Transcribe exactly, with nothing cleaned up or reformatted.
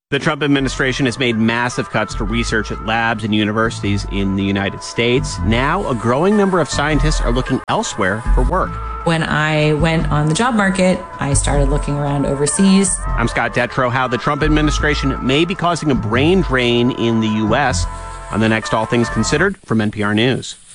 The Trump administration has made massive cuts to research at labs and universities in the United States. Now, a growing number of scientists are looking elsewhere for work. When I went on the job market, I started looking around overseas. I'm Scott Detrow. How the Trump administration may be causing a brain drain in the U S on the next All Things Considered from N P R News.